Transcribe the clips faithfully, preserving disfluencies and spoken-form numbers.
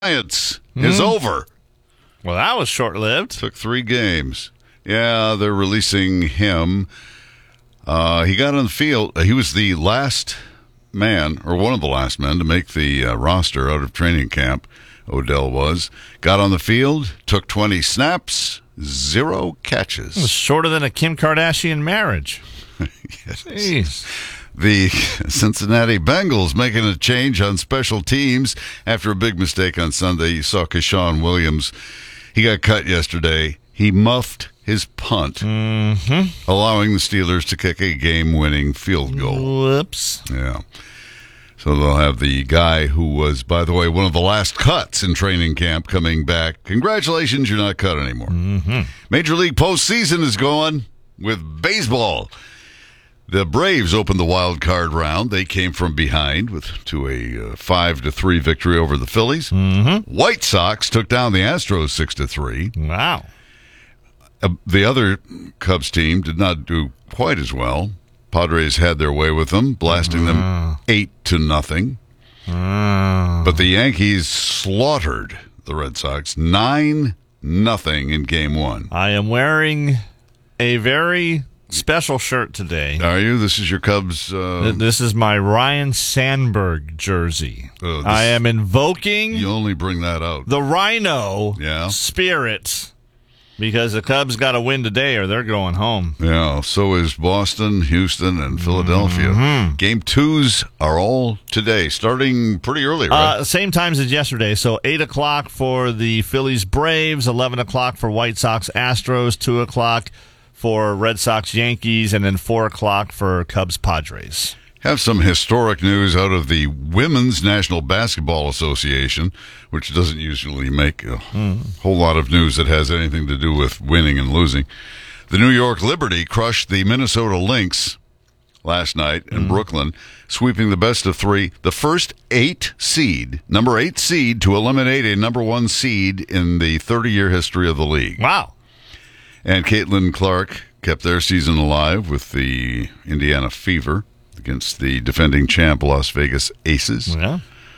Giants is Mm. over. Well, that was short-lived. Took three games. Yeah, they're releasing him. Uh, he got on the field. He was the last man, or one of the last men, to make the uh, roster out of training camp. Odell was. Got on the field, took twenty snaps, zero It was catches. shorter than a Kim Kardashian marriage. Yes. Jeez. The Cincinnati Bengals making a change on special teams after a big mistake on Sunday. You saw Keshawn Williams. He got cut yesterday. He muffed his punt, Mm-hmm. allowing the Steelers to kick a game-winning field goal. Whoops. Yeah. So they'll have the guy who was, by the way, one of the last cuts in training camp coming back. Congratulations, you're not cut anymore. Mm-hmm. Major League postseason is going with baseball. The Braves opened the wild card round. They came from behind with to a uh, five to three victory over the Phillies. Mm-hmm. White Sox took down the Astros six to three. Wow. Uh, the other Cubs team did not do quite as well. Padres had their way with them, blasting Uh. them eight to nothing. Uh, But the Yankees slaughtered the Red Sox nine nothing in game one. I am wearing a very special shirt today. Are you? This is your Cubs. Uh, Th- This is my Ryan Sandberg jersey. Oh, this- I am invoking you only bring that out. the Rhino Yeah. spirit because the Cubs got to win today or they're going home. Yeah, so is Boston, Houston, and Philadelphia. Mm-hmm. Game twos are all today, starting pretty early, right? Uh, same times as yesterday. So eight o'clock for the Phillies Braves, eleven o'clock for White Sox Astros, two o'clock for Red Sox Yankees, and then four o'clock for Cubs Padres. Have some historic news out of the Women's National Basketball Association, which doesn't usually make a whole lot of news that has anything to do with winning and losing. The New York Liberty crushed the Minnesota Lynx last night in Brooklyn, sweeping the best of three. The first eight seed, number eight seed, to eliminate a number one seed in the thirty-year history of the league. Wow. And Caitlin Clark kept their season alive with the Indiana Fever against the defending champ Las Vegas Aces. Yeah.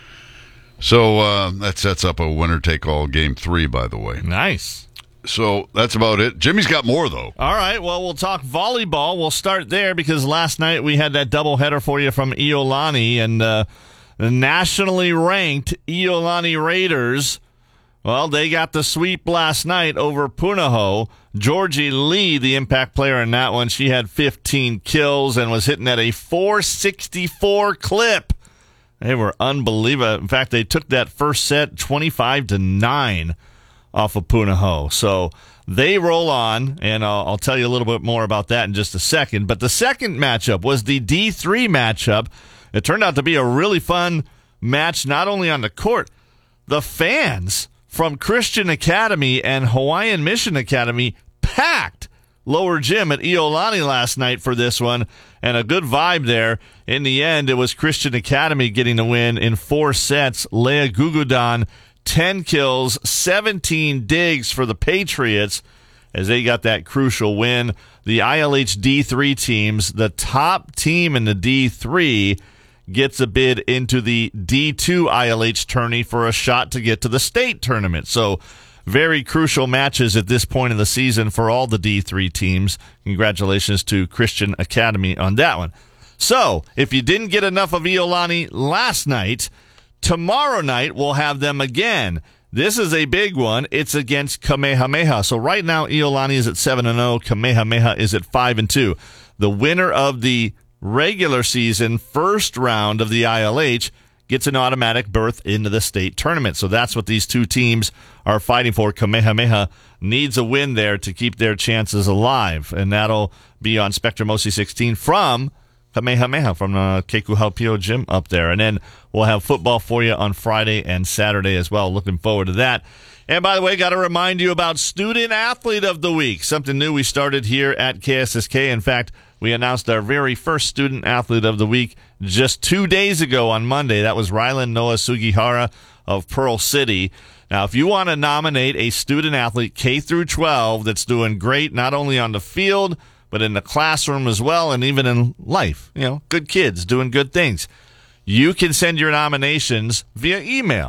So uh, that sets up a winner-take-all game three, by the way. Nice. So that's about it. Jimmy's got more, though. All right, well, we'll talk volleyball. We'll start there because last night we had that doubleheader for you from Iolani, and uh, the nationally ranked Iolani Raiders, well, they got the sweep last night over Punahou. Georgie Lee, the impact player in that one, she had fifteen kills and was hitting at a four sixty-four clip. They were unbelievable. In fact, they took that first set twenty-five to nine off of Punahou. So they roll on, and I'll, I'll tell you a little bit more about that in just a second. But the second matchup was the D three matchup. It turned out to be a really fun match, not only on the court. The fans from Christian Academy and Hawaiian Mission Academy packed Lower Gym at Iolani last night for this one, and a good vibe there. In the end, it was Christian Academy getting the win in four sets. Leah Gugudan, ten kills, seventeen digs for the Patriots as they got that crucial win. The I L H D three teams, the top team in the D three, gets a bid into the D two I L H tourney for a shot to get to the state tournament. So very crucial matches at this point in the season for all the D three teams. Congratulations to Christian Academy on that one. So if you didn't get enough of Iolani last night, tomorrow night we'll have them again. This is a big one. It's against Kamehameha. So right now Iolani is at seven and oh. Kamehameha is at five and two. The winner of the regular season first round of the I L H gets an automatic berth into the state tournament. So that's what these two teams are fighting for. Kamehameha needs a win there to keep their chances alive, and that'll be on Spectrum O C sixteen from Kamehameha, from the Kekuhaupio Gym up there. And then we'll have football for you on Friday and Saturday as well. Looking forward to that. And by the way, got to remind you about Student Athlete of the Week, something new we started here at K S S K. In fact, we announced our very first Student Athlete of the Week just two days ago on Monday. That was Rylan Noah Sugihara of Pearl City. Now, if you want to nominate a student athlete K through twelve that's doing great not only on the field, but in the classroom as well, and even in life, you know, good kids doing good things, you can send your nominations via email.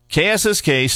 K S S K